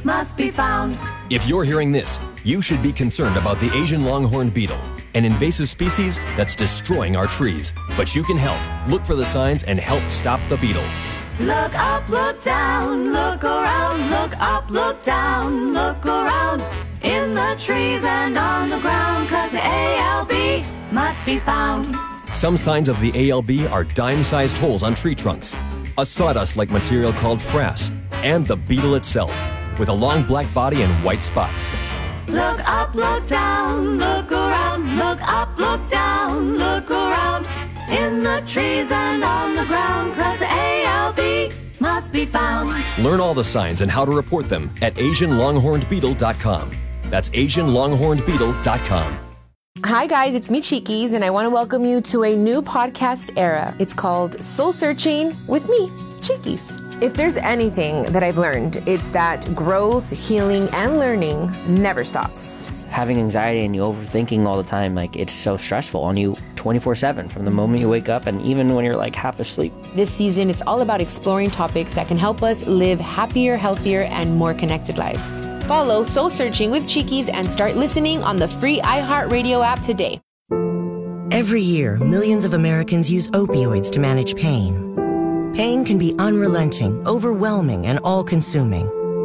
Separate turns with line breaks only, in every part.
must be found.
If you're hearing this, you should be concerned about the Asian longhorned beetle, an invasive species that's destroying our trees. But you can help. Look for the signs and help stop the beetle.
Look up, look down, look around, look up, look down, look around, in the trees and on the ground, 'cause the ALB must be found.
Some signs of the ALB are dime-sized holes on tree trunks, a sawdust-like material called frass, and the beetle itself, with a long black body and white spots.
Look up, look down, look around, look up, look down, look around, in the trees and on the ground, 'cause the ALB must be found.
Learn all the signs and how to report them at AsianLonghornedBeetle.com. That's AsianLonghornedBeetle.com.
Hi guys, it's me Cheekies, and I want to welcome you to a new podcast era. It's called Soul Searching with me, Cheekies. If there's anything that I've learned, it's that growth, healing, and learning never stops.
Having anxiety and you overthinking all the time, it's so stressful on you 24/7 from the moment you wake up and even when you're half asleep.
This season, it's all about exploring topics that can help us live happier, healthier, and more connected lives. Follow Soul Searching with Cheekies and start listening on the free iHeartRadio app today.
Every year, millions of Americans use opioids to manage pain. Pain can be unrelenting, overwhelming, and all-consuming.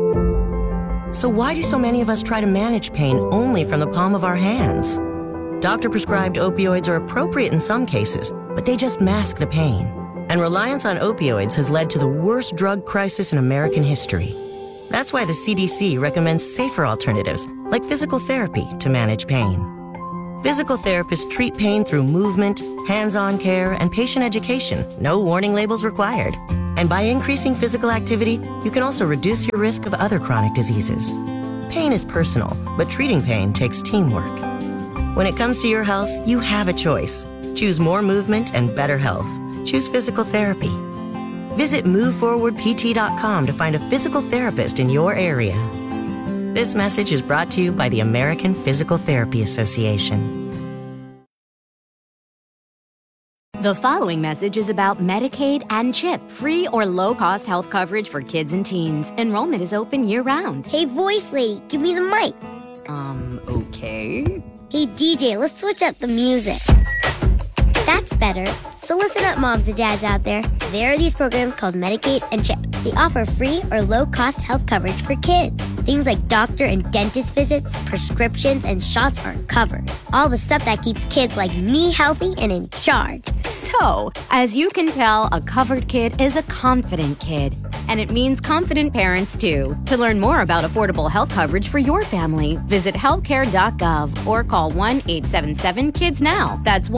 So why do so many of us try to manage pain only from the palm of our hands? Doctor-prescribed opioids are appropriate in some cases, but they just mask the pain. And reliance on opioids has led to the worst drug crisis in American history. That's why the CDC recommends safer alternatives, like physical therapy, to manage pain. Physical therapists treat pain through movement, hands-on care, and patient education. No warning labels required. And by increasing physical activity, you can also reduce your risk of other chronic diseases. Pain is personal, but treating pain takes teamwork. When it comes to your health, you have a choice. Choose more movement and better health. Choose physical therapy. Visit MoveForwardPT.com to find a physical therapist in your area. This message is brought to you by the American Physical Therapy Association.
The following message is about Medicaid and CHIP, free or low-cost health coverage for kids and teens. Enrollment is open year-round.
Hey, voice lady, give me the mic.
Okay.
Hey, DJ, let's switch up the music. That's better. So listen up, moms and dads out there. There are these programs called Medicaid and CHIP. They offer free or low-cost health coverage for kids. Things like doctor and dentist visits, prescriptions, and shots are covered. All the stuff that keeps kids like me healthy and in charge.
So, as you can tell, a covered kid is a confident kid. And it means confident parents, too. To learn more about affordable health coverage for your family, visit healthcare.gov or call 1-877-KIDS-NOW. That's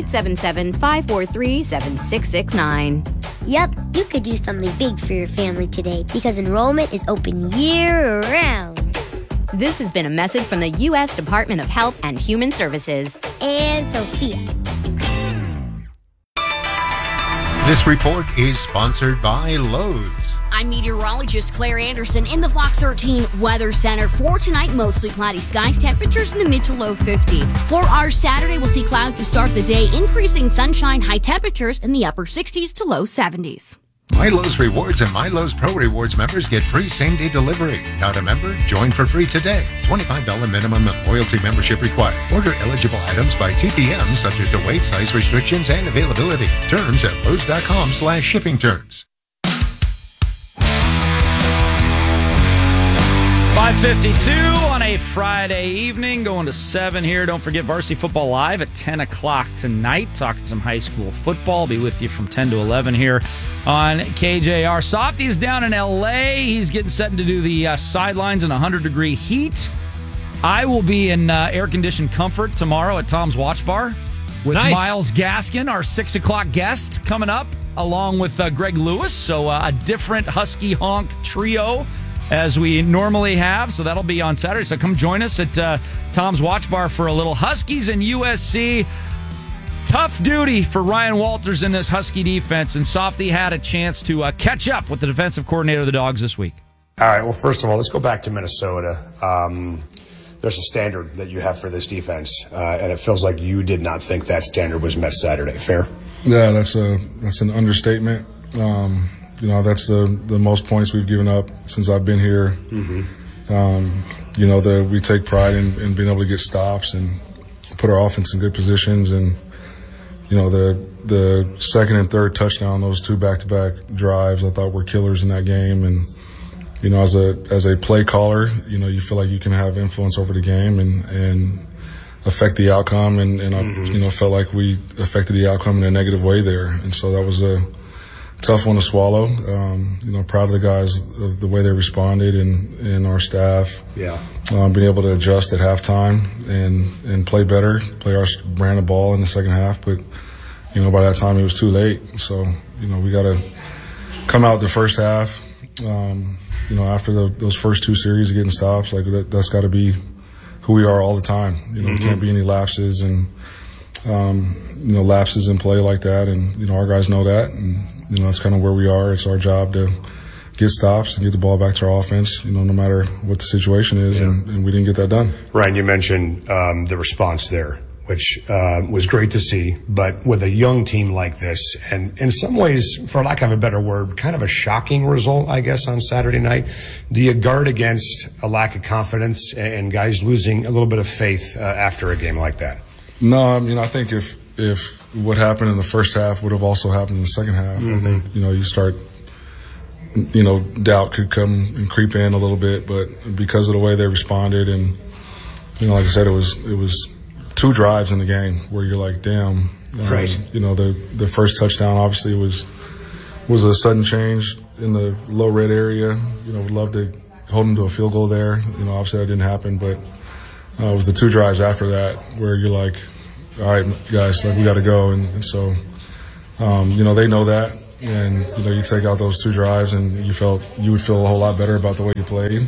1-877-543-7669.
Yep, you could do something big for your family today because enrollment is open year-round.
This has been a message from the U.S. Department of Health and Human Services.
And Sophia.
This report is sponsored by Lowe's.
I'm meteorologist Claire Anderson in the Fox 13 Weather Center. For tonight, mostly cloudy skies, temperatures in the mid to low 50s. For our Saturday, we'll see clouds to start the day, increasing sunshine, high temperatures in the upper 60s to low 70s.
My Lowe's Rewards and My Lowe's Pro Rewards members get free same-day delivery. Not a member? Join for free today. $25 minimum and loyalty membership required. Order eligible items by 2 p.m. subject to weight, size restrictions, and availability. Terms at Lowe's.com/shipping terms.
5:52 on a Friday evening, going to 7 here. Don't forget Varsity Football Live at 10 o'clock tonight. Talking some high school football. Be with you from 10 to 11 here on KJR. Softy's down in L.A. He's getting set to do the sidelines in 100-degree heat. I will be in air-conditioned comfort tomorrow at Tom's Watch Bar with Miles Gaskin, our 6 o'clock guest, coming up, along with Greg Lewis. So a different Husky Honk trio as we normally have. So that'll be on Saturday. So come join us at Tom's Watch Bar for a little Huskies and USC. Tough duty for Ryan Walters in this Husky defense, and Softy had a chance to catch up with the defensive coordinator of the Dogs this week.
All right, well, first of all, let's go back to Minnesota. There's a standard that you have for this defense, and it feels like you did not think that standard was met Saturday. Fair?
Yeah, that's an understatement. That's the most points we've given up since I've been here.
Mm-hmm.
We take pride in being able to get stops and put our offense in good positions. And, the second and third touchdown, those two back-to-back drives, I thought were killers in that game. And, as a play caller, you feel like you can have influence over the game and affect the outcome. And I felt like we affected the outcome in a negative way there. And so that was a tough one to swallow. Proud of the guys of the way they responded and our staff.
Yeah.
Being able to adjust at halftime and play better, play our brand of ball in the second half. But, by that time it was too late. So, we got to come out the first half, after those first two series of getting stops, like that's got to be who we are all the time. There can't be any lapses and, lapses in play like that. And, our guys know that. And, that's kind of where we are. It's our job to get stops and get the ball back to our offense, no matter what the situation is. Yeah. And we didn't get that done.
Ryan, you mentioned the response there, which was great to see. But with a young team like this, and in some ways, for lack of a better word, kind of a shocking result, I guess, on Saturday night, do you guard against a lack of confidence and guys losing a little bit of faith after a game like that?
No, I think if what happened in the first half would have also happened in the second half, I think, you start, doubt could come and creep in a little bit. But because of the way they responded and, like I said, it was two drives in the game where you're like, damn.
Right.
The first touchdown obviously was a sudden change in the low red area. Would love to hold them to a field goal there. Obviously that didn't happen, but it was the two drives after that where you're like, all right, guys, we got to go. And so, they know that. And, you take out those two drives and you would feel a whole lot better about the way you played.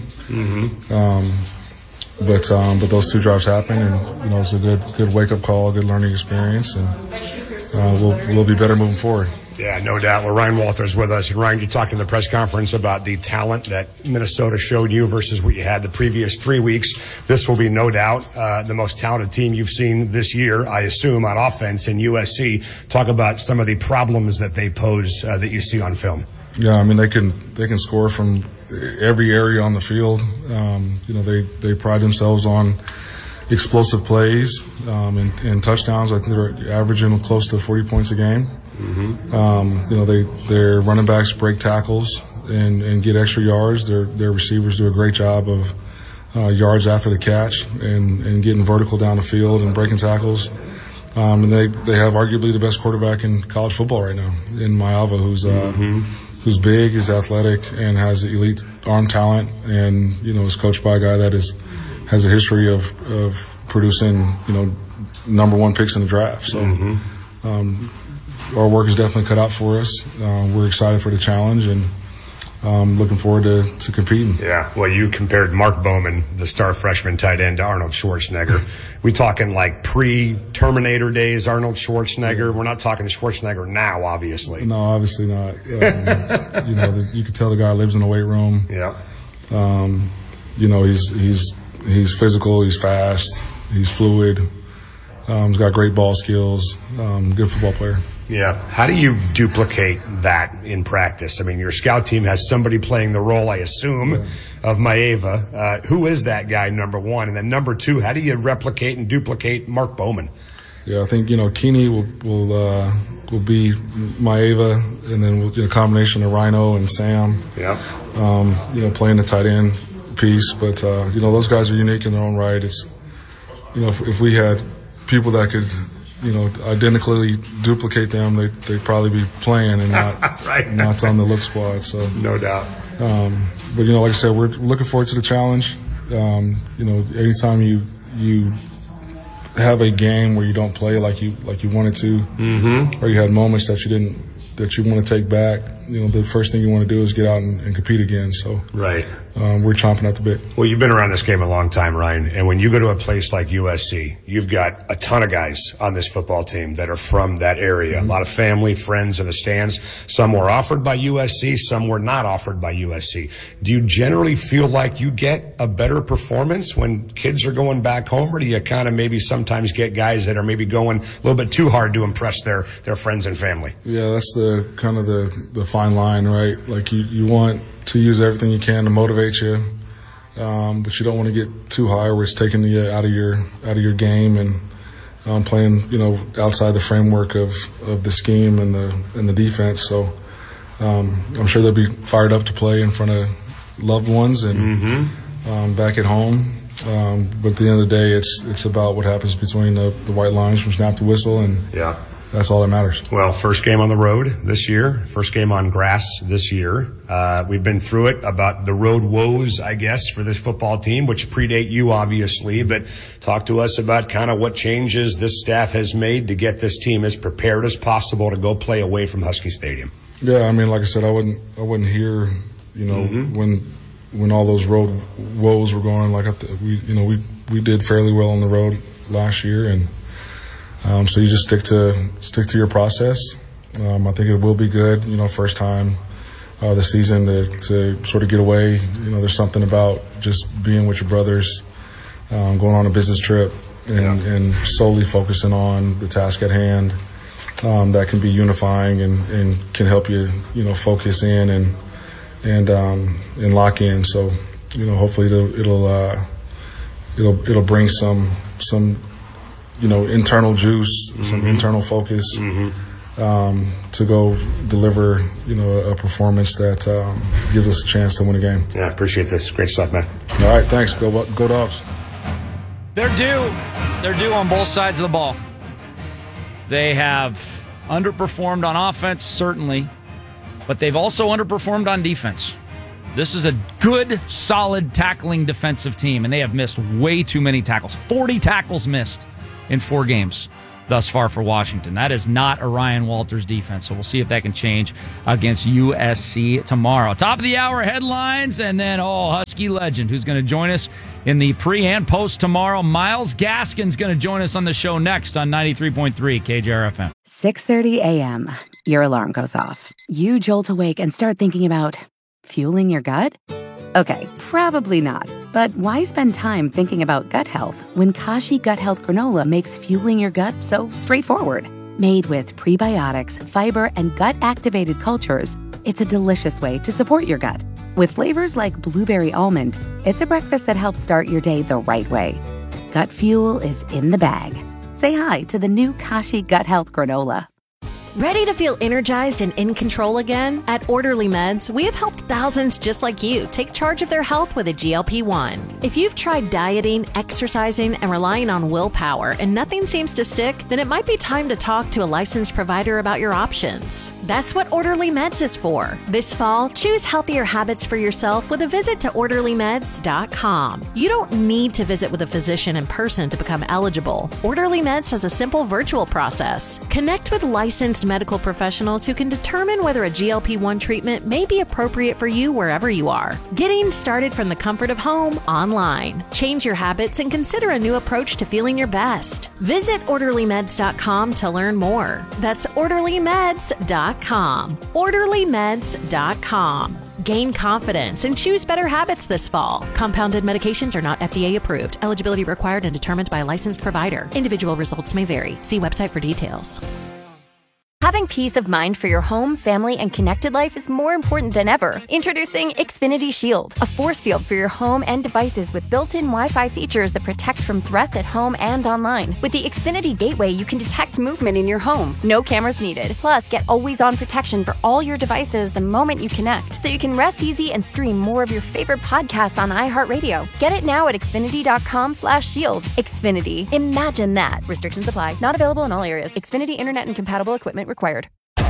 But those two drives happened, and, it's a good wake-up call, a good learning experience, and we'll be better moving forward.
Yeah, no doubt. Well, Ryan Walters with us. And Ryan, you talked in the press conference about the talent that Minnesota showed you versus what you had the previous 3 weeks. This will be no doubt the most talented team you've seen this year, I assume, on offense in USC. Talk about some of the problems that they pose that you see on film.
Yeah, they can score from every area on the field. They pride themselves on explosive plays and touchdowns. I think they're averaging close to 40 points a game. Their running backs break tackles and get extra yards. Their receivers do a great job of yards after the catch and getting vertical down the field and breaking tackles. And they have arguably the best quarterback in college football right now in Maiava, who's big, is athletic, and has elite arm talent, and is coached by a guy that has a history of producing number one picks in the draft. So our work is definitely cut out for us. We're excited for the challenge and looking forward to competing.
Yeah, well, you compared Mark Bowman, the star freshman tight end, to Arnold Schwarzenegger. We talking like pre-Terminator days, Arnold Schwarzenegger. We're not talking Schwarzenegger now, obviously.
No, obviously not. You could tell the guy lives in the weight room.
Yeah.
He's physical. He's fast. He's fluid. He's got great ball skills. Good football player.
Yeah. How do you duplicate that in practice? Your scout team has somebody playing the role, I assume, of Maiava. Who is that guy, number one? And then number two, how do you replicate and duplicate Mark Bowman?
Yeah, I think, Keeney will be Maiava, and then we'll a combination of Rhino and Sam.
Yeah.
Playing the tight end piece. But, those guys are unique in their own right. It's, if we had people that could, identically duplicate them, they'd probably be playing and not
right.
not on the lip squad. So
no doubt.
But like I said, we're looking forward to the challenge. Anytime you have a game where you don't play like you wanted to, or you had moments that you want to take back, the first thing you want to do is get out and compete again. So
right.
We're chomping at the bit.
Well, you've been around this game a long time, Ryan, and when you go to a place like USC, you've got a ton of guys on this football team that are from that area. A lot of family, friends in the stands. Some were offered by USC, some were not offered by USC. Do you generally feel like you get a better performance when kids are going back home, or do you kind of maybe sometimes get guys that are maybe going a little bit too hard to impress their friends and family?
Yeah, that's the kind of the fine line, right? Like you want to use everything you can to motivate you, but you don't want to get too high where it's taking you out of your game and playing, outside the framework of the scheme and the defense. So I'm sure they'll be fired up to play in front of loved ones and back at home. But at the end of the day, it's about what happens between the white lines from snap to whistle, and that's all that matters.
Well, first game on the road this year, first game on grass this year. We've been through it about the road woes, I guess, for this football team, which predate you, obviously. But talk to us about kind of what changes this staff has made to get this team as prepared as possible to go play away from Husky Stadium.
Yeah, I mean, like I said, I wasn't here, when all those road woes were going. Like we did fairly well on the road last year, and so you just stick to your process. I think it will be good. First time this season to sort of get away. There's something about just being with your brothers, going on a business trip, and solely focusing on the task at hand. That can be unifying and can help you, focus in and lock in. So, hopefully it'll bring some internal juice, some internal focus, to go deliver, a performance that gives us a chance to win a game.
Yeah, I appreciate this. Great stuff, man.
All right, thanks. Go Dogs.
They're due on both sides of the ball. They have underperformed on offense, certainly, but they've also underperformed on defense. This is a good, solid tackling defensive team, and they have missed way too many tackles. 40 tackles missed in 4 games thus far for Washington. That is not a Ryan Walters defense, so we'll see if that can change against USC tomorrow. Top of the hour headlines, and then, Husky legend who's going to join us in the pre and post tomorrow. Myles Gaskin's going to join us on the show next on 93.3 KJRFM.
6:30 a.m. Your alarm goes off. You jolt awake and start thinking about fueling your gut? Okay, probably not. But why spend time thinking about gut health when Kashi Gut Health Granola makes fueling your gut so straightforward? Made with prebiotics, fiber, and gut-activated cultures, it's a delicious way to support your gut. With flavors like blueberry almond, it's a breakfast that helps start your day the right way. Gut fuel is in the bag. Say hi to the new Kashi Gut Health Granola.
Ready to feel energized and in control again? At Orderly Meds, we have helped thousands just like you take charge of their health with a GLP-1. If you've tried dieting, exercising, and relying on willpower and nothing seems to stick, then it might be time to talk to a licensed provider about your options. That's what Orderly Meds is for. This fall, choose healthier habits for yourself with a visit to OrderlyMeds.com. You don't need to visit with a physician in person to become eligible. Orderly Meds has a simple virtual process. Connect with licensed medical professionals who can determine whether a GLP-1 treatment may be appropriate for you wherever you are. Getting started from the comfort of home online. Change your habits and consider a new approach to feeling your best. Visit OrderlyMeds.com to learn more. That's OrderlyMeds.com. OrderlyMeds.com. Gain confidence and choose better habits this fall. Compounded medications are not FDA approved. Eligibility required and determined by a licensed provider. Individual results may vary. See website for details.
Having peace of mind for your home, family, and connected life is more important than ever. Introducing Xfinity Shield, a force field for your home and devices with built-in Wi-Fi features that protect from threats at home and online. With the Xfinity Gateway, you can detect movement in your home. No cameras needed. Plus, get always-on protection for all your devices the moment you connect, so you can rest easy and stream more of your favorite podcasts on iHeartRadio. Get it now at Xfinity.com/shield. Xfinity. Imagine that. Restrictions apply. Not available in all areas. Xfinity Internet and compatible equipment required.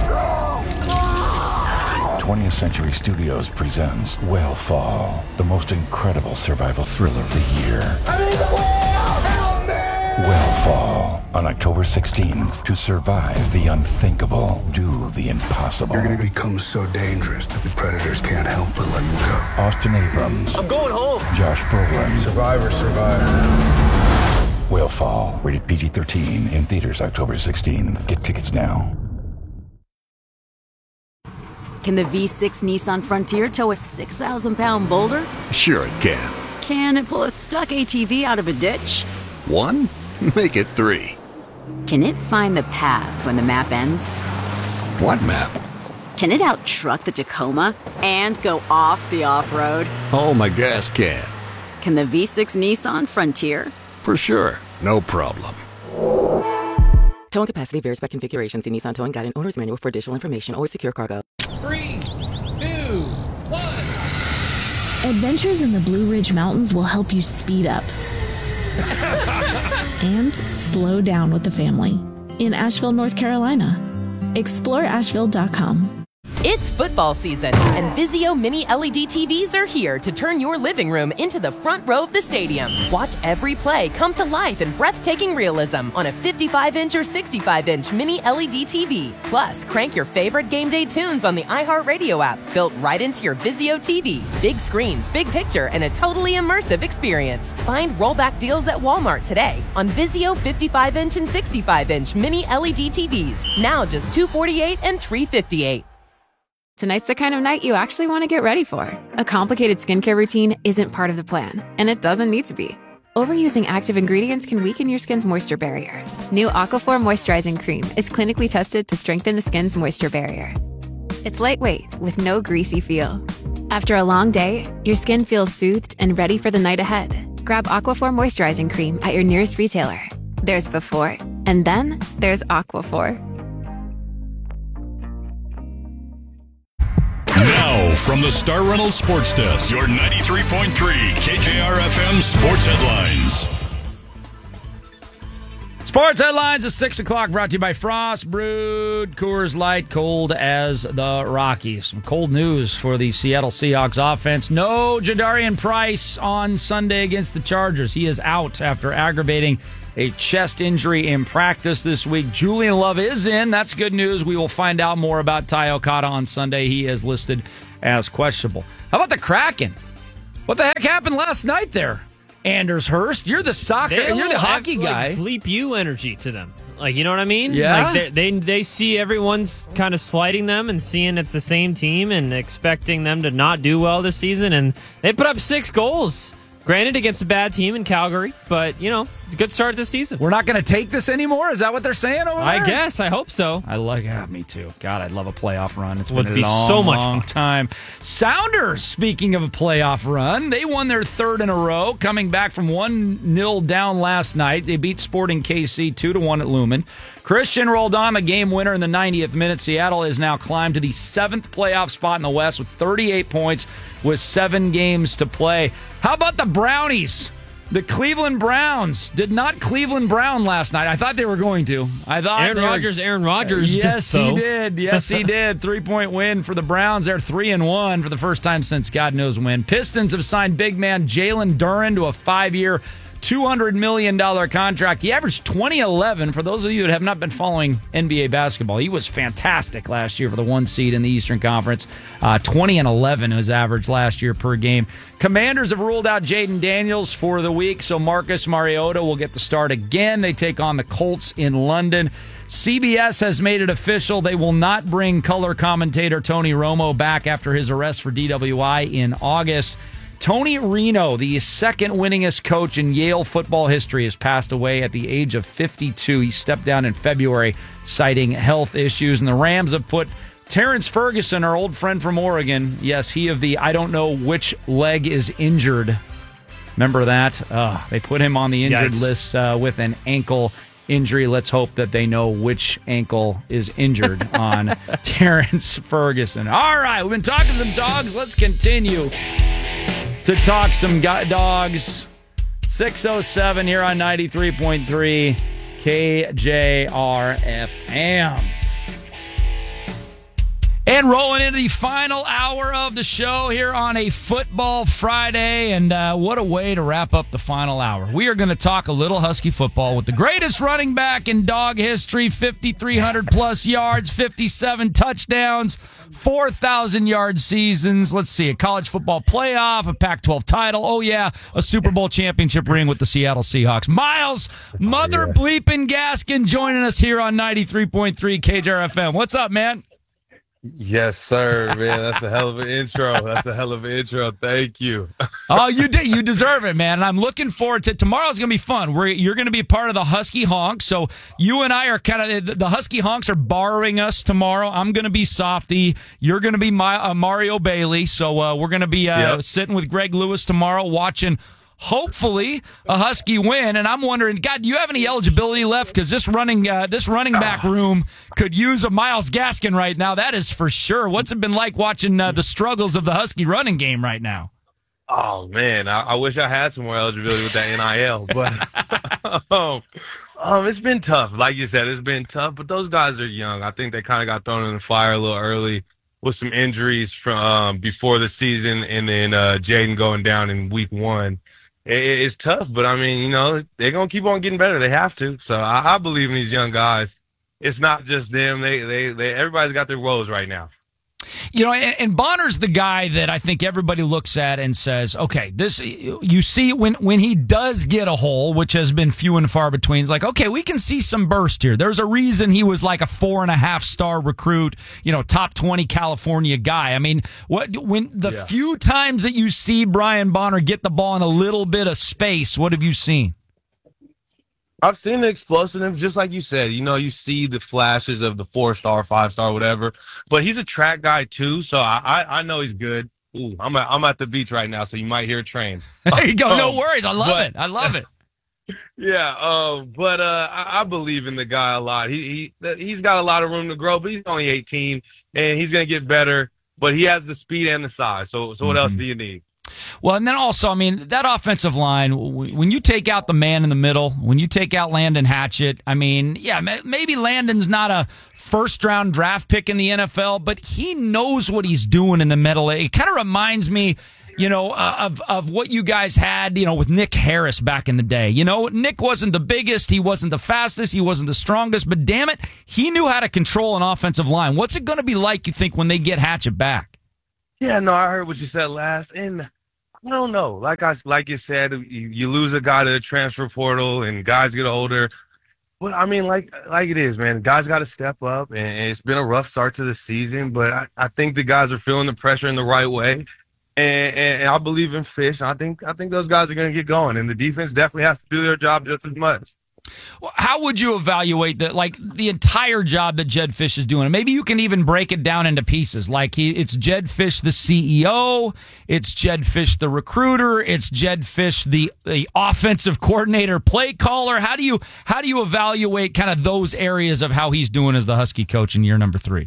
20th Century Studios presents Whale the most incredible survival thriller of the year. Whale on October 16th. To survive the unthinkable, do the impossible.
You're going to become so dangerous that the predators can't help but let you go.
Austin Abrams.
I'm going home.
Josh Brolin.
Survivor.
Whale, rated PG-13, in theaters October 16th. Get tickets now.
Can the V6 Nissan Frontier tow a 6,000-pound boulder?
Sure it can.
Can it pull a stuck ATV out of a ditch?
1? Make it 3.
Can it find the path when the map ends?
What map?
Can it out-truck the Tacoma and go off the off-road?
Oh, my gas can.
Can the V6 Nissan Frontier?
For sure. No problem.
Towing capacity varies by configuration. See Nissan Towing Guide and Owner's Manual for additional information. Always secure cargo.
3, 2, 1.
Adventures in the Blue Ridge Mountains will help you speed up and slow down with the family in Asheville, North Carolina. Explore Asheville.com.
It's football season, and Vizio Mini LED TVs are here to turn your living room into the front row of the stadium. Watch every play come to life in breathtaking realism on a 55-inch or 65-inch Mini LED TV. Plus, crank your favorite game day tunes on the iHeartRadio app, built right into your Vizio TV. Big screens, big picture, and a totally immersive experience. Find rollback deals at Walmart today on Vizio 55-inch and 65-inch Mini LED TVs. Now just $248 and $358.
Tonight's the kind of night you actually want to get ready for. A complicated skincare routine isn't part of the plan, and it doesn't need to be. Overusing active ingredients can weaken your skin's moisture barrier. New Aquaphor Moisturizing Cream is clinically tested to strengthen the skin's moisture barrier. It's lightweight with no greasy feel. After a long day, your skin feels soothed and ready for the night ahead. Grab Aquaphor Moisturizing Cream at your nearest retailer. There's before, and then there's Aquaphor.
Now, from the Star Reynolds Sports Desk, your 93.3 KJR-FM Sports Headlines.
Sports Headlines at 6 o'clock, brought to you by Frost Brewed Coors Light, cold as the Rockies. Some cold news for the Seattle Seahawks offense. No Jadarian Price on Sunday against the Chargers. He is out after aggravating a chest injury in practice this week. Julian Love is in. That's good news. We will find out more about Ty Okada on Sunday. He is listed as questionable. How about the Kraken? What the heck happened last night there? Anders Hurst, you're the you're the hockey guy.
Bleep you energy to them. Like, you know what I mean?
Yeah.
Like they see everyone's kind of slighting them and seeing it's the same team and expecting them to not do well this season. And they put up 6 goals. Granted, against a bad team in Calgary, but, you know, good start this season.
We're not going to take this anymore? Is that what they're saying over there?
I guess. I hope so.
Me too. God, I'd love a playoff run. It's
Would
been a
be
long,
so much
long
fun.
time. Sounders, speaking of a playoff run, they won their 3rd in a row, coming back from 1-0 down last night. They beat Sporting KC 2-1 at Lumen. Christian rolled on the game winner in the 90th minute. Seattle has now climbed to the 7th playoff spot in the West with 38 points with 7 games to play. How about the Brownies? The Cleveland Browns did not Cleveland Brown last night. I thought they were going to.
Aaron Rodgers.
Yes, he did. Yes, he did. 3-point win for the Browns. They're 3-1 for the first time since God knows when. Pistons have signed big man Jalen Duren to a 5-year, $200 million contract. He averaged 20-11. For those of you that have not been following NBA basketball, he was fantastic last year for the 1 seed in the Eastern Conference. 20-11 was average last year per game. Commanders have ruled out Jaden Daniels for the week, so Marcus Mariota will get the start again. They take on the Colts in London. CBS has made it official. They will not bring color commentator Tony Romo back after his arrest for DWI in August. Tony Reno, the second winningest coach in Yale football history, has passed away at the age of 52. He stepped down in February, citing health issues. And the Rams have put Terrence Ferguson, our old friend from Oregon, yes, he of the I don't know which leg is injured. Remember that? They put him on the injured list with an ankle injury. Let's hope that they know which ankle is injured on Terrence Ferguson. All right, we've been talking some dogs. Let's continue to talk some dogs. 6:07 here on 93.3 KJR-FM. And rolling into the final hour of the show here on a Football Friday. And what a way to wrap up the final hour. We are going to talk a little Husky football with the greatest running back in dog history, 5,300 plus yards, 57 touchdowns, 4,000-yard seasons. Let's see, a college football playoff, a Pac-12 title. Oh, yeah, a Super Bowl championship ring with the Seattle Seahawks. Miles, bleeping Gaskin joining us here on 93.3 KJR-FM. What's up, man?
Yes, sir, man. That's a hell of an intro. Thank you.
Oh, you did. You deserve it, man. And I'm looking forward to tomorrow's going to be fun. You're going to be a part of the Husky Honks. So you and I are kind of the Husky Honks are borrowing us tomorrow. I'm going to be Softy. You're going to be Mario Bailey. So we're going to be sitting with Greg Lewis tomorrow watching hopefully a Husky win. And I'm wondering, God, do you have any eligibility left? Because this running back room could use a Myles Gaskin right now. That is for sure. What's it been like watching the struggles of the Husky running game right now?
Oh, man, I wish I had some more eligibility with that NIL. But it's been tough. Like you said, it's been tough. But those guys are young. I think they kind of got thrown in the fire a little early with some injuries from before the season, and then Jaden going down in week 1. It's tough, but, I mean, they're going to keep on getting better. They have to. So I believe in these young guys. It's not just them. Everybody's got their roles right now.
And Bonner's the guy that I think everybody looks at and says, okay, this, you see when he does get a hole, which has been few and far between, it's like, okay, we can see some burst here. There's a reason he was like a 4.5-star recruit, top 20 California guy. I mean, few times that you see Brian Bonner get the ball in a little bit of space, what have you seen?
I've seen the explosiveness, just like you said. You see the flashes of the 4-star, 5-star, whatever. But he's a track guy too, so I know he's good. Ooh, I'm at the beach right now, so you might hear a train.
There you go. No worries. I love it.
Yeah. But I believe in the guy a lot. He's got a lot of room to grow, but he's only 18, and he's gonna get better. But he has the speed and the size. So what else do you need?
Well, and then also, I mean, that offensive line, when you take out the man in the middle, when you take out Landon Hatchett, I mean, yeah, maybe Landon's not a first-round draft pick in the NFL, but he knows what he's doing in the middle. It kind of reminds me, of what you guys had, with Nick Harris back in the day. Nick wasn't the biggest, he wasn't the fastest, he wasn't the strongest, but damn it, he knew how to control an offensive line. What's it going to be like, you think, when they get Hatchett back?
Yeah, no, I heard what you said last, and I don't know. Like you said, you lose a guy to the transfer portal, and guys get older. But I mean, like it is, man. Guys got to step up, and it's been a rough start to the season. But I think the guys are feeling the pressure in the right way, and I believe in Fish. I think those guys are going to get going, and the defense definitely has to do their job just as much.
Well, how would you evaluate the entire job that Jedd Fisch is doing? Maybe you can even break it down into pieces. It's Jedd Fisch, the CEO. It's Jedd Fisch, the recruiter. It's Jedd Fisch, the offensive coordinator, play caller. How do you evaluate kind of those areas of how he's doing as the Husky coach in year number 3?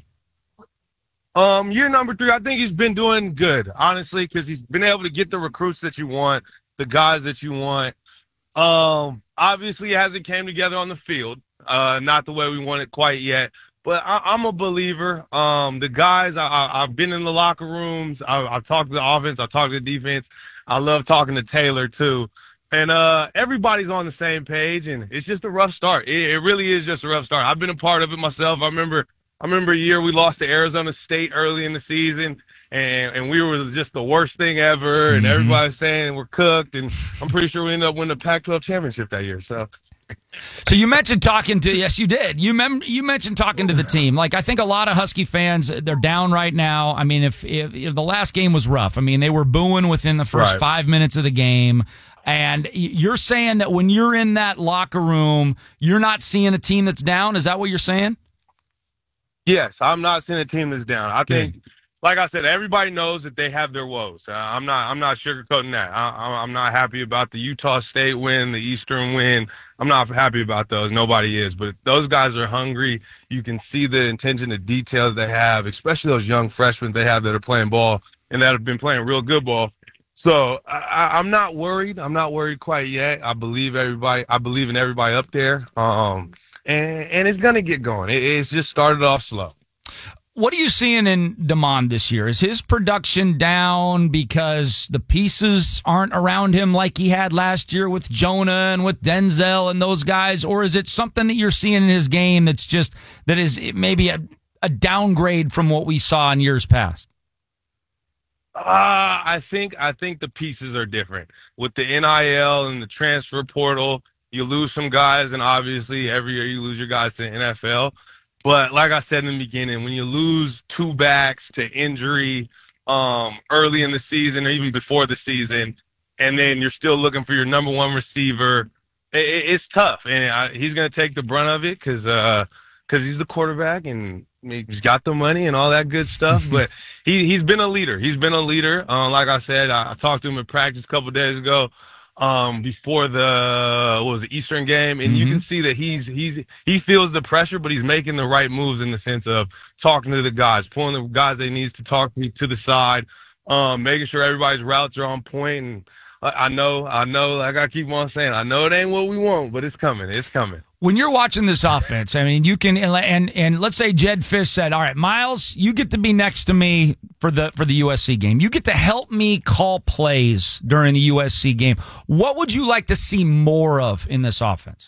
Year number 3, I think he's been doing good, honestly, because he's been able to get the recruits that you want, the guys that you want. Obviously, it hasn't came together on the field, not the way we want it quite yet. But I'm a believer. The guys, I've been in the locker rooms. I've talked to the offense. I've talked to the defense. I love talking to Taylor, too. And everybody's on the same page, and it's just a rough start. It really is just a rough start. I've been a part of it myself. I remember a year we lost to Arizona State early in the season. And we were just the worst thing ever, and everybody's saying we're cooked, and I'm pretty sure we ended up winning the Pac-12 championship that year. So
you mentioned talking to, yes, you did. You mentioned talking to the team. I think a lot of Husky fans, they're down right now. I mean, if the last game was rough, I mean, they were booing within the first 5 minutes of the game. And you're saying that when you're in that locker room, you're not seeing a team that's down? Is that what you're saying?
Yes, I'm not seeing a team that's down. I think, like I said, everybody knows that they have their woes. I'm not sugarcoating that. I'm not happy about the Utah State win, the Eastern win. I'm not happy about those. Nobody is. But those guys are hungry. You can see the attention to detail they have, especially those young freshmen they have that are playing ball and that have been playing real good ball. So I'm not worried. I'm not worried quite yet. I believe everybody. I believe in everybody up there. And it's gonna get going. It's just started off slow.
What are you seeing in Damon this year? Is his production down because the pieces aren't around him like he had last year with Jonah and with Denzel and those guys? Or is it something that you're seeing in his game that is maybe a downgrade from what we saw in years past?
I think the pieces are different. With the NIL and the transfer portal, you lose some guys, and obviously every year you lose your guys to the NFL. But like I said in the beginning, when you lose 2 backs to injury early in the season or even before the season, and then you're still looking for your number 1 receiver, it's tough. And he's going to take the brunt of it because he's the quarterback and he's got the money and all that good stuff. But he's been a leader. He's been a leader. Like I said, I talked to him in practice a couple of days ago. before the Eastern game, and you can see that he feels the pressure, but he's making the right moves in the sense of talking to the guys, pulling the guys they needs to talk to the side, making sure everybody's routes are on point. And I know, like I keep on saying, I know it ain't what we want, but it's coming. It's coming.
When you're watching this offense, I mean, you can and let's say Jedd Fisch said, "All right, Miles, you get to be next to me for the USC game. You get to help me call plays during the USC game." What would you like to see more of in this offense?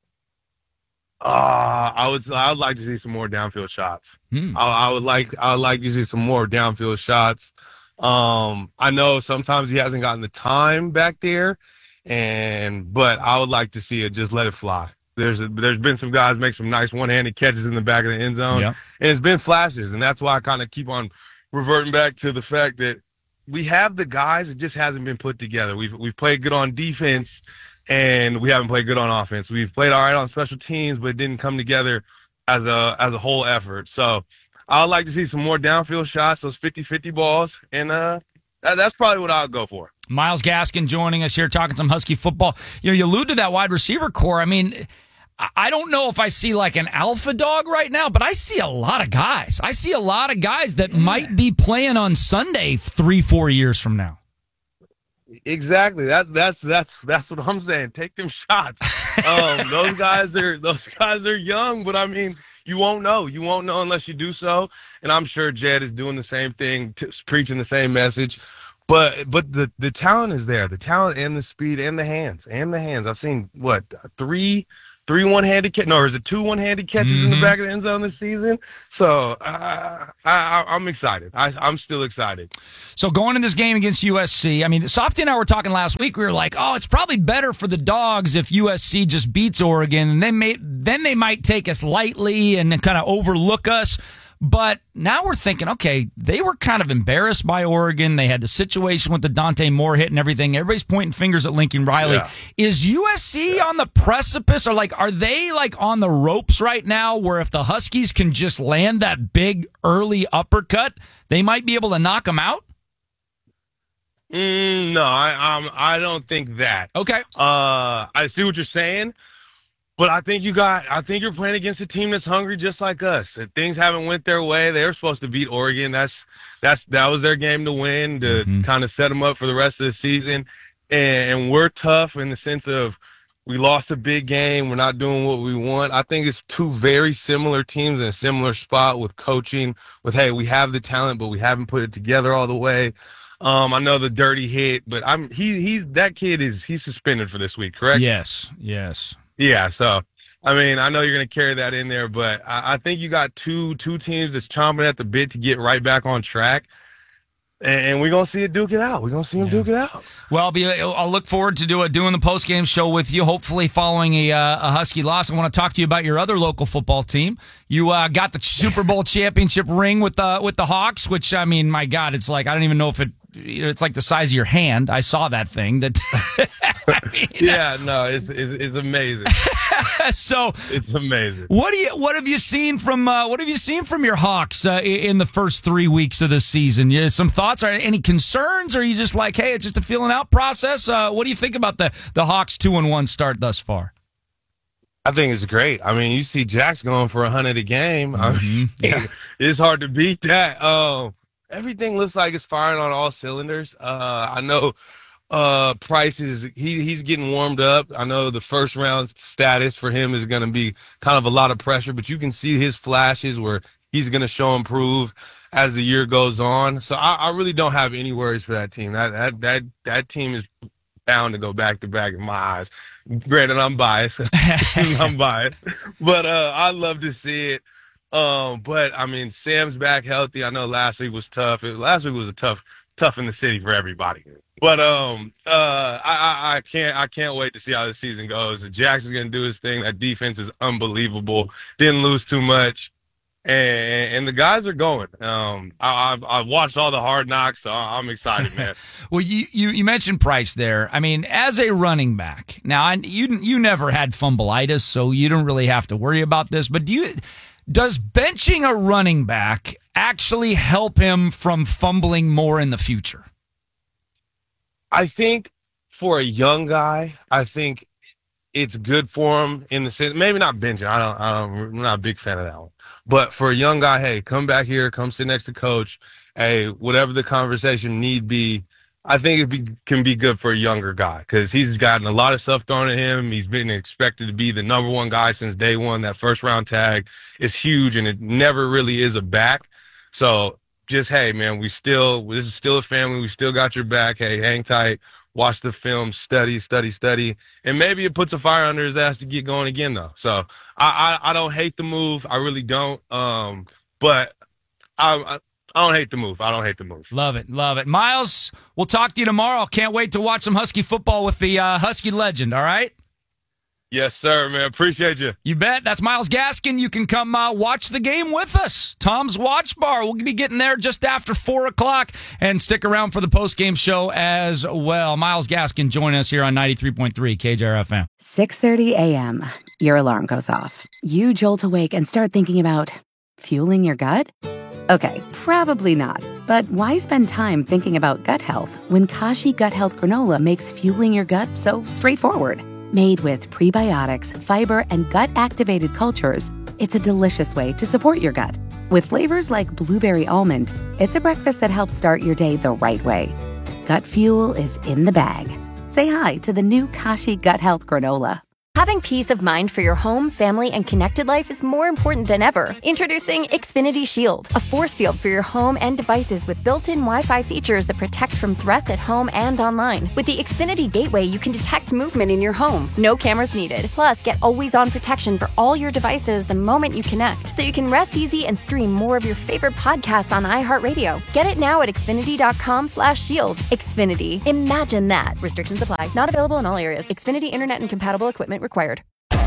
I would like to see some more downfield shots. I would like to see some more downfield shots. I know sometimes he hasn't gotten the time back there, but I would like to see it just let it fly. There's been some guys make some nice one-handed catches in the back of the end zone, and it's been flashes, and that's why I kind of keep on reverting back to the fact that we have the guys, it just hasn't been put together. We've played good on defense, and we haven't played good on offense. We've played all right on special teams, but it didn't come together as a whole effort. So I would like to see some more downfield shots, those 50-50 balls, and that's probably what I'll go for.
Myles Gaskin joining us here, talking some Husky football. You allude to that wide receiver core. I mean, I don't know if I see like an alpha dog right now, but I see a lot of guys. I see a lot of guys that might be playing on Sunday 3-4 years from now.
Exactly. That's what I'm saying. Take them shots. Those guys are young, but I mean, you won't know. You won't know unless you do so. And I'm sure Jedd is doing the same thing, preaching the same message. But the talent is there. The talent and the speed and the hands. I've seen three one-handed catches. No, or is it 2 one-handed catches in the back of the end zone this season? So I'm excited. I'm still excited.
So going in this game against USC, I mean, Softy and I were talking last week. We were like, oh, it's probably better for the Dogs if USC just beats Oregon, and then they might take us lightly and kind of overlook us. But now we're thinking, okay, they were kind of embarrassed by Oregon. They had the situation with the Dante Moore hit and everything. Everybody's pointing fingers at Lincoln Riley. Yeah. Is USC on the precipice, or are they on the ropes right now where if the Huskies can just land that big early uppercut, they might be able to knock them out?
No, I don't think that.
Okay.
I see what you're saying. But I think you're playing against a team that's hungry just like us. If things haven't went their way, they were supposed to beat Oregon. That was their game to win, to kind of set them up for the rest of the season. And we're tough in the sense of we lost a big game. We're not doing what we want. I think it's two very similar teams in a similar spot with coaching, with, hey, we have the talent, but we haven't put it together all the way. I know the dirty hit, but that kid he's suspended for this week, correct?
Yes.
Yeah, so, I mean, I know you're going to carry that in there, but I think you got two teams that's chomping at the bit to get right back on track, and we're going to see it duke it out. We're going to see them duke it out.
Well, I'll look forward to doing the post-game show with you, hopefully following a Husky loss. I want to talk to you about your other local football team. You got the Super Bowl championship ring with the Hawks, which, I mean, my God, it's like I don't even know if it's like the size of your hand. I saw that thing.
Yeah, no, it's amazing.
So
it's amazing.
What have you seen from your Hawks in the first 3 weeks of the season? Some thoughts? Are any concerns? Or are you just like, hey, it's just a feeling out process? What do you think about the Hawks 2-1 start thus far?
I think it's great. I mean, you see Jax going for 100 a game. I mean, it's hard to beat that. Everything looks like it's firing on all cylinders. I know Price he's getting warmed up. I know the first round status for him is going to be kind of a lot of pressure, but you can see his flashes where he's going to show improve as the year goes on. So I really don't have any worries for that team. That team is bound to go back to back in my eyes. Granted, I'm biased. But I love to see it. But I mean, Sam's back healthy. I know last week was tough. Last week was a tough in the city for everybody. But I can't wait to see how the season goes. Jackson's gonna do his thing. That defense is unbelievable. Didn't lose too much, and the guys are going. I watched all the Hard Knocks, so I'm excited, man.
Well, you mentioned Price there. I mean, as a running back, now you never had fumbleitis, so you don't really have to worry about this. But does benching a running back actually help him from fumbling more in the future?
I think for a young guy, I think it's good for him in the sense, maybe not benching. I'm not a big fan of that one. But for a young guy, hey, come back here, come sit next to coach. Hey, whatever the conversation need be, I think can be good for a younger guy because he's gotten a lot of stuff thrown at him. He's been expected to be the number one guy since day one. That first round tag is huge, and it never really is a back. So just, hey, man, this is still a family. We still got your back. Hey, hang tight. Watch the film, study, and maybe it puts a fire under his ass to get going again, though. So I don't hate the move. I really don't. But I don't hate the move.
Love it. Miles, we'll talk to you tomorrow. Can't wait to watch some Husky football with the Husky legend, all right?
Yes, sir, man. Appreciate you.
You bet. That's Myles Gaskin. You can come watch the game with us. Tom's Watch Bar. We'll be getting there just after 4 o'clock and stick around for the post-game show as well. Myles Gaskin, join us here on 93.3 KJR-FM.
6:30 a.m. Your alarm goes off. You jolt awake and start thinking about fueling your gut? Okay, probably not. But why spend time thinking about gut health when Kashi Gut Health Granola makes fueling your gut so straightforward? Made with prebiotics, fiber, and gut-activated cultures, it's a delicious way to support your gut. With flavors like blueberry almond, it's a breakfast that helps start your day the right way. Gut fuel is in the bag. Say hi to the new Kashi Gut Health Granola.
Having peace of mind for your home, family, and connected life is more important than ever. Introducing Xfinity Shield, a force field for your home and devices with built-in Wi-Fi features that protect from threats at home and online. With the Xfinity Gateway, you can detect movement in your home. No cameras needed. Plus, get always-on protection for all your devices the moment you connect, so you can rest easy and stream more of your favorite podcasts on iHeartRadio. Get it now at Xfinity.com/shield. Xfinity. Imagine that. Restrictions apply. Not available in all areas. Xfinity Internet and compatible equipment required.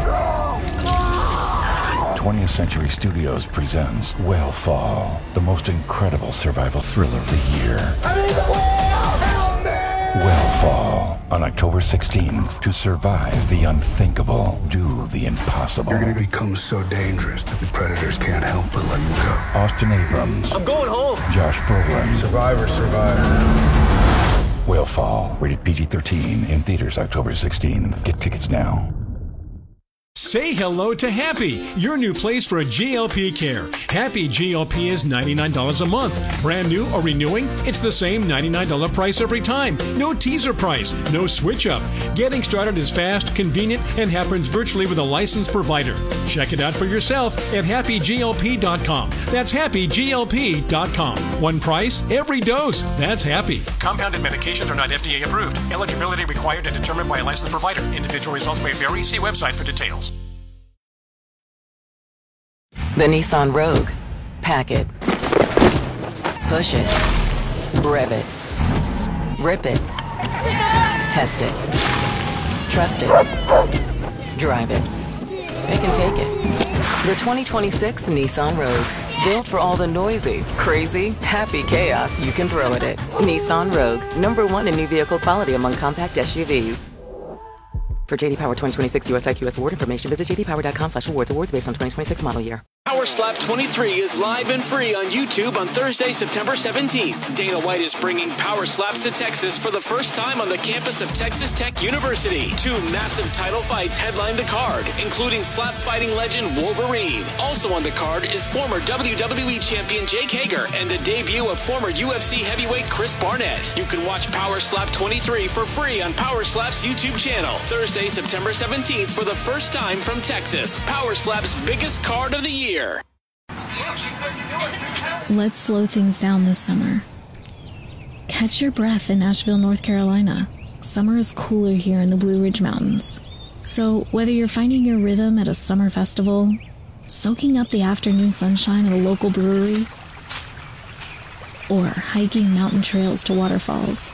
20th Century Studios presents Whale the most incredible survival thriller of the year. Whale on October 16th. To survive the unthinkable, do the impossible.
You're going to become so dangerous that the predators can't help but let you go.
Austin Abrams.
I'm going home.
Josh Brolin.
Survivor.
Whale, rated PG-13, in theaters October 16th. Get tickets now.
Say hello to Happy, your new place for a GLP care. Happy GLP is $99 a month. Brand new or renewing, it's the same $99 price every time. No teaser price, no switch up. Getting started is fast, convenient, and happens virtually with a licensed provider. Check it out for yourself at happyglp.com. That's happyglp.com. One price, every dose. That's Happy. Compounded medications are not FDA approved. Eligibility required and determined by a licensed provider. Individual results may vary. See website for details.
The Nissan Rogue. Pack it. Push it. Rev it. Rip it. Test it. Trust it. Drive it. It can take it. The 2026 Nissan Rogue. Built for all the noisy, crazy, happy chaos you can throw at it. Nissan Rogue. #1 in new vehicle quality among compact SUVs. For JD Power 2026 US IQS award information, visit jdpower.com/awards. Awards based on 2026 model year.
Power Slap 23 is live and free on YouTube on Thursday, September 17th. Dana White is bringing Power Slaps to Texas for the first time on the campus of Texas Tech University. 2 massive title fights headline the card, including slap fighting legend Wolverine. Also on the card is former WWE champion Jake Hager and the debut of former UFC heavyweight Chris Barnett. You can watch Power Slap 23 for free on Power Slap's YouTube channel. Thursday, September 17th for the first time from Texas. Power Slap's biggest card of the year.
Let's slow things down this summer. Catch your breath in Asheville, North Carolina. Summer is cooler here in the Blue Ridge Mountains. So whether you're finding your rhythm at a summer festival, soaking up the afternoon sunshine at a local brewery, or hiking mountain trails to waterfalls,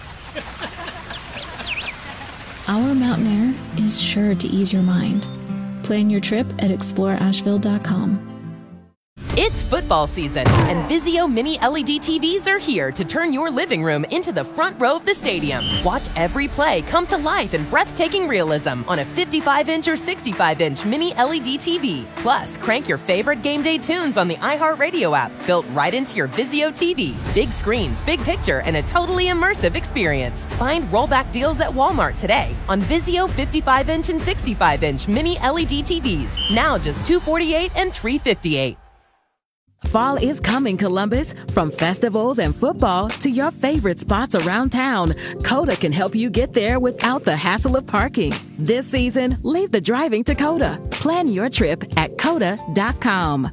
our mountain air is sure to ease your mind. Plan your trip at exploreasheville.com.
It's football football season, and Vizio Mini LED TVs are here to turn your living room into the front row of the stadium. Watch every play come to life in breathtaking realism on a 55-inch or 65-inch Mini LED TV. Plus, crank your favorite game day tunes on the iHeartRadio app, built right into your Vizio TV. Big screens, big picture, and a totally immersive experience. Find rollback deals at Walmart today on Vizio 55-inch and 65-inch Mini LED TVs. Now just $248 and $358.
Fall is coming, Columbus. From festivals and football to your favorite spots around town, Coda can help you get there without the hassle of parking. This season, leave the driving to Coda. Plan your trip at Coda.com.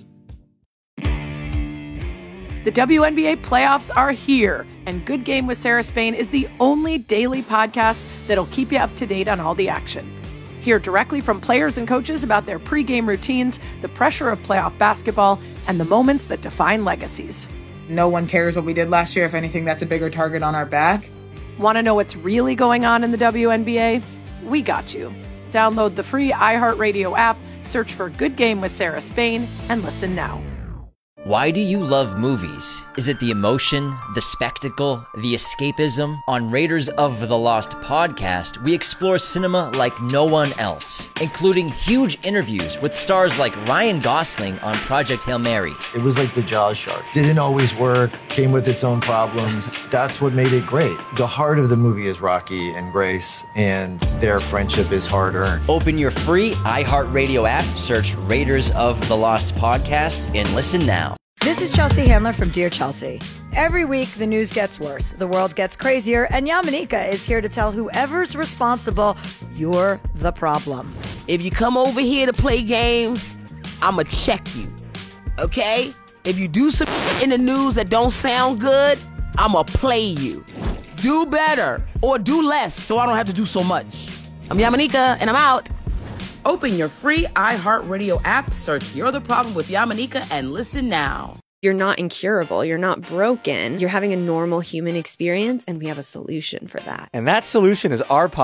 The WNBA playoffs are here, and Good Game with Sarah Spain is the only daily podcast that'll keep you up to date on all the action. Hear directly from players and coaches about their pregame routines, the pressure of playoff basketball, and the moments that define legacies.
No one cares what we did last year. If anything, that's a bigger target on our back.
Want to know what's really going on in the WNBA? We got you. Download the free iHeartRadio app, search for Good Game with Sarah Spain, and listen now.
Why do you love movies? Is it the emotion, the spectacle, the escapism? On Raiders of the Lost podcast, we explore cinema like no one else, including huge interviews with stars like Ryan Gosling on Project Hail Mary.
It was like the Jaws shark. Didn't always work, came with its own problems. That's what made it great. The heart of the movie is Rocky and Grace, and their friendship is hard-earned.
Open your free iHeartRadio app, search Raiders of the Lost podcast, and listen now.
This is Chelsea Handler from Dear Chelsea. Every week, the news gets worse, the world gets crazier, and Yamanika is here to tell whoever's responsible, you're the problem.
If you come over here to play games, I'ma check you, okay? If you do some in the news that don't sound good, I'ma play you. Do better or do less so I don't have to do so much. I'm Yamanika, and I'm out. Open your free iHeartRadio app, search You're the Problem with Yamanika, and listen now.
You're not incurable. You're not broken. You're having a normal human experience, and we have a solution for that.
And that solution is our podcast.